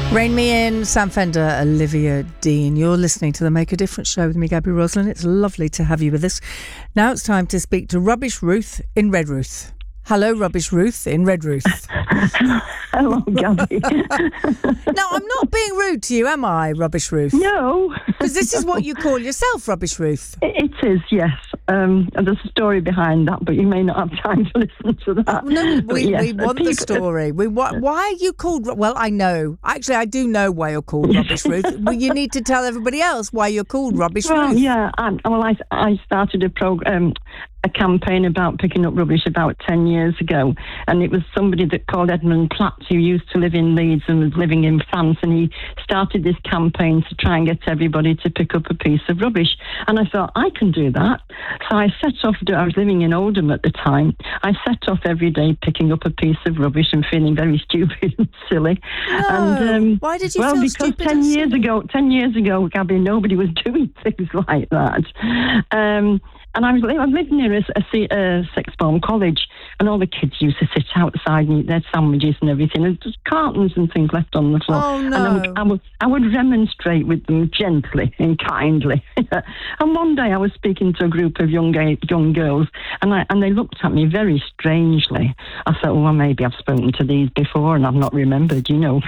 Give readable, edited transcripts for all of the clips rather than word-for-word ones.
Rain Me In, Sam Fender, Olivia Dean. You're listening to the Make a Difference show with me, Gabby Roslin. It's lovely to have you with us. Now it's time to speak to Rubbish Ruth in Redruth. Hello, Rubbish Ruth in Redruth. Hello, Gabby. Now, I'm not being rude to you, am I, Rubbish Ruth? No. Because this is what you call yourself, Rubbish Ruth. It is, yes. And there's a story behind that, but you may not have time to listen to that. No, we want the story. Why are you called... Well, I know. Actually, I do know why you're called Rubbish Ruth. Well, you need to tell everybody else why you're called Rubbish Ruth. Yeah. I started a campaign about picking up rubbish about 10 years ago, and it was somebody that called Edmund Platt, who used to live in Leeds and was living in France, and he started this campaign to try and get everybody to pick up a piece of rubbish. And I thought, I can do that. So I set off, I was living in Oldham at the time, I set off every day picking up a piece of rubbish and feeling very stupid and silly. No. And, why did you feel because stupid? Well, because 10 years ago, Gabby, nobody was doing things like that. And I was living near a sixth form college, and all the kids used to sit outside and eat their sandwiches and everything. There's just cartons and things left on the floor. Oh, no. And I would remonstrate with them gently and kindly. And one day I was speaking to a group of young girls, and they looked at me very strangely. I thought, well, maybe I've spoken to these before and I've not remembered, you know.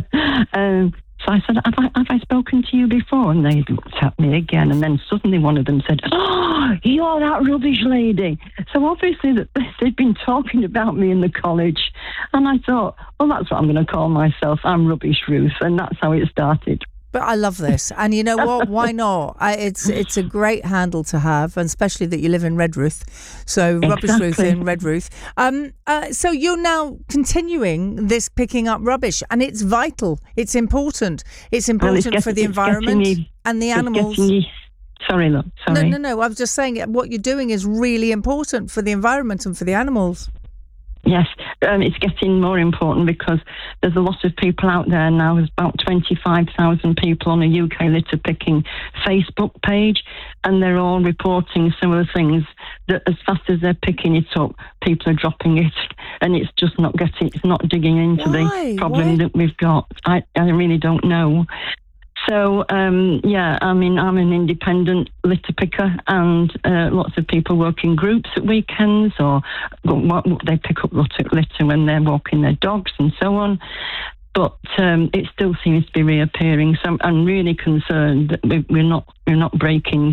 So I said, have I spoken to you before? And they looked at me again. And then suddenly one of them said, oh, you're that rubbish lady. So obviously they'd been talking about me in the college. And I thought, well, that's what I'm going to call myself. I'm Rubbish Ruth. And that's how it started. But I love this. And you know what? Why not? It's a great handle to have, and especially that you live in Redruth. So Rubbish Ruth in Redruth. So you're now continuing this picking up rubbish, and it's vital. It's important. It's important for the environment and the animals. Sorry, look. Sorry. No. I was just saying what you're doing is really important for the environment and for the animals. Yes, it's getting more important because there's a lot of people out there now. There's about 25,000 people on a UK litter picking Facebook page, and they're all reporting some of the things that as fast as they're picking it up, people are dropping it, and it's just it's not digging into the problem that we've got. I really don't know. So, I'm an independent litter picker, and lots of people work in groups at weekends, or they pick up litter when they're walking their dogs and so on. But it still seems to be reappearing. So I'm really concerned that we're not breaking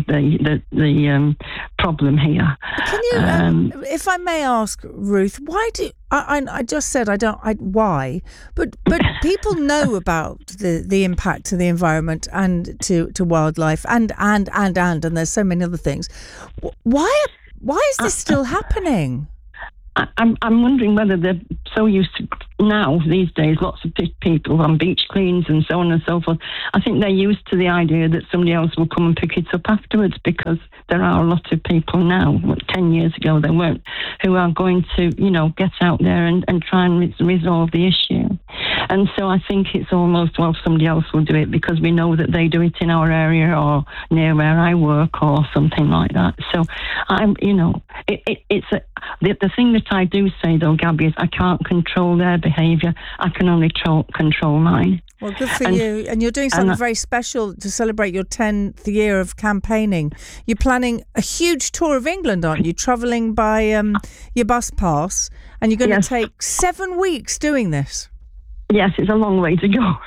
the problem here. Can you, if I may ask, Ruth, why do I just said why? But people know about the impact to the environment and to wildlife and there's so many other things. Why is this still happening? I'm wondering whether they're so used to now, these days, lots of people on beach cleans and so on and so forth. I think they're used to the idea that somebody else will come and pick it up afterwards, because there are a lot of people now, 10 years ago there weren't, who are going to, get out there and try and resolve the issue. And so I think it's almost, well, somebody else will do it because we know that they do it in our area or near where I work or something like that. So the thing that I do say, though, Gabby, is I can't control their behaviour. I can only control mine. Well, good for you. And you're doing something very special to celebrate your 10th year of campaigning. You're planning a huge tour of England, aren't you? Travelling by your bus pass. And you're going to take 7 weeks doing this. Yes, it's a long way to go.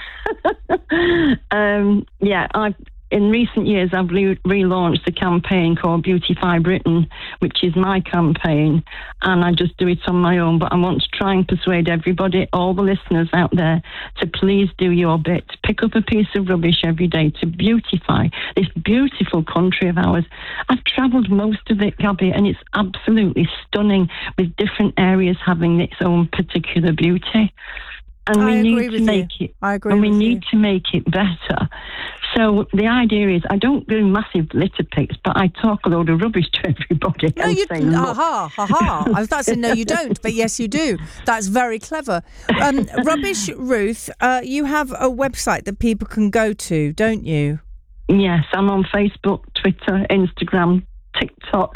In recent years, I've relaunched a campaign called Beautify Britain, which is my campaign, and I just do it on my own. But I want to try and persuade everybody, all the listeners out there, to please do your bit. Pick up a piece of rubbish every day to beautify this beautiful country of ours. I've travelled most of it, Gabby, and it's absolutely stunning, with different areas having its own particular beauty. And we need to make it. I agree. And we need to make it better. So the idea is, I don't do massive litter picks, but I talk a load of rubbish to everybody. No, you don't. I was about to say, no, you don't, but yes, you do. That's very clever. Rubbish Ruth, you have a website that people can go to, don't you? Yes, I'm on Facebook, Twitter, Instagram, TikTok.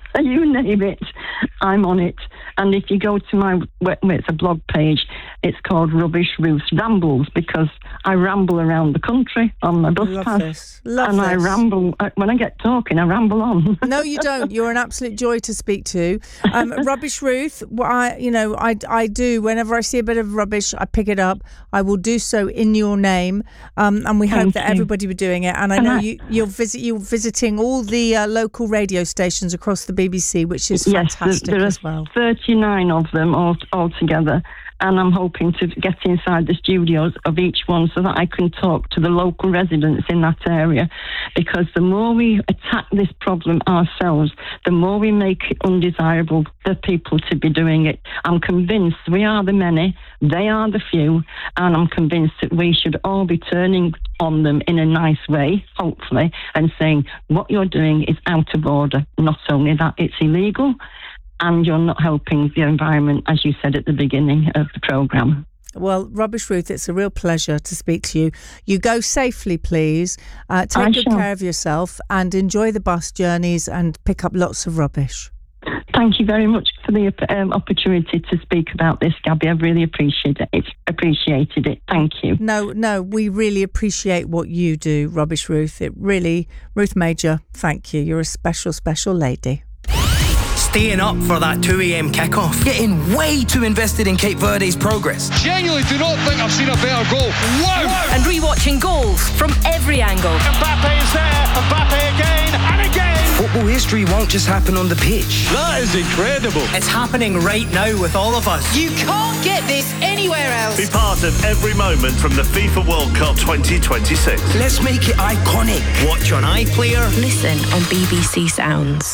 You name it, I'm on it. And if you go to my, it's a blog page, it's called Rubbish Ruth's Rambles, because I ramble around the country on my bus pass. I ramble, when I get talking, I ramble on. No, you don't. You're an absolute joy to speak to. Rubbish Ruth, I do, whenever I see a bit of rubbish, I pick it up. I will do so in your name. And we hope that everybody will be doing it. And I know you're visiting all the local radio stations across the BBC, which is fantastic there as well. 39 of them all together, and I'm hoping to get inside the studios of each one so that I can talk to the local residents in that area, because the more we attack this problem ourselves, the more we make it undesirable for people to be doing it. I'm convinced we are the many, they are the few, and I'm convinced that we should all be turning on them in a nice way, hopefully, and saying what you're doing is out of order. Not only that, it's illegal, and you're not helping the environment, as you said at the beginning of the programme. Well, Rubbish Ruth, it's a real pleasure to speak to you. You go safely, please. Take good care of yourself and enjoy the bus journeys and pick up lots of rubbish. Thank you very much for the opportunity to speak about this, Gabby. I really appreciated it. Thank you. No, we really appreciate what you do, Rubbish Ruth. Ruth Major, thank you. You're a special, special lady. Staying up for that 2 a.m. kickoff. Getting way too invested in Cape Verde's progress. Genuinely do not think I've seen a better goal. Wow! And rewatching goals from every angle. Mbappe is there. Mbappe again and again. Football history won't just happen on the pitch. That is incredible. It's happening right now with all of us. You can't get this anywhere else. Be part of every moment from the FIFA World Cup 2026. Let's make it iconic. Watch on iPlayer. Listen on BBC Sounds.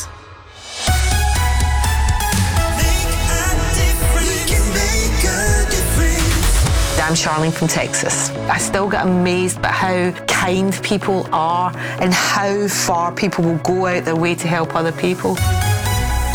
I'm Charlene from Texas. I still get amazed by how kind people are and how far people will go out their way to help other people.